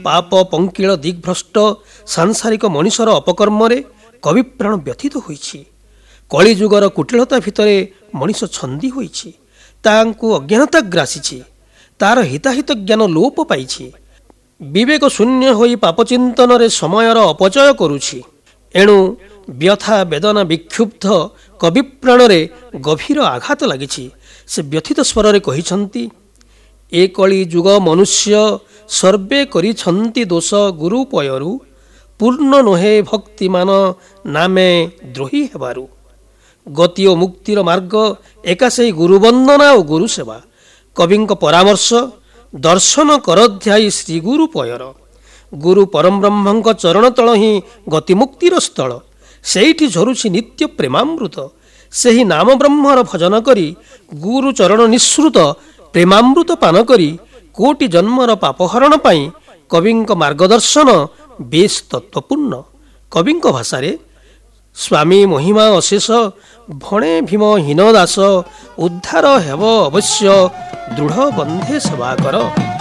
ପାପ ପଙ୍କିଳ ଦିଗ୍ଭ୍ରଷ୍ଟ ସାଂସାରିକ ମଣିଷର ଅପକର୍ମରେ କବି ପ୍ରାଣ ବ୍ୟଥିତ ହୋଇଛି। କଳିଯୁଗର କୁଟିଳତା ଭିତରେ ମଣିଷ ଛନ୍ଦି ହୋଇଛି। ତାଙ୍କୁ ଅଜ୍ଞାନତା ଗ୍ରାସିଛି। ତାର ହିତାହିତ ଜ୍ଞାନ ଲୋପ ପାଇଛି। ବିବେକ ଶୂନ୍ୟ ହୋଇ ପାପଚିନ୍ତନରେ ସମୟର ଅପଚୟ କରୁଛି। ଏଣୁ ବ୍ୟଥା ବେଦନା ବିକ୍ଷୁବ୍ଧ କବି ପ୍ରାଣରେ ଗଭୀର ଆଘାତ ଲାଗିଛି। ସେ ବ୍ୟଥିତ ସ୍ୱରରେ କହିଛନ୍ତି, ଏ କଳି ଯୁଗ ମନୁଷ୍ୟ ସର୍ବେ କରିଛନ୍ତି ଦୋଷ ଗୁରୁ ପୟରୁ, ପୂର୍ଣ୍ଣ ନୁହେଁ ଭକ୍ତିମାନ ନାମେ ଦ୍ରୋହୀ ହେବାରୁ। ଗତି ଓ ମୁକ୍ତିର ମାର୍ଗ ଏକା ସେହି ଗୁରୁବନ୍ଦନା ଓ ଗୁରୁ ସେବା। କବିଙ୍କ ପରାମର୍ଶ, ଦର୍ଶନ କରଧ୍ୟାୟୀ ଶ୍ରୀଗୁରୁ ପୟର। ଗୁରୁ ପରମବ୍ରହ୍ମଙ୍କ ଚରଣ ତଳ ହିଁ ଗତିମୁକ୍ତିର ସ୍ଥଳ। ସେଇଠି ଝରୁଛି ନିତ୍ୟ ପ୍ରେମାମୃତ। ସେହି ନାମ ବ୍ରହ୍ମର ଭଜନ କରି ଗୁରୁ ଚରଣ ନିଃସୃତ ପ୍ରେମାମୃତ ପାନ କରି କୋଟି ଜନ୍ମର ପାପହରଣ ପାଇଁ କବିଙ୍କ ମାର୍ଗଦର୍ଶନ ବେଶ୍ ତତ୍ତ୍ୱପୂର୍ଣ୍ଣ। କବିଙ୍କ ଭାଷାରେ, ସ୍ୱାମୀ ମହିମା ଅଶେଷ ଭଣେ ଭୀମ ହୀନ ଦାସ, ଉଦ୍ଧାର ହେବ ଅବଶ୍ୟ ଦୃଢ଼ ବନ୍ଧେ ସେବା କର।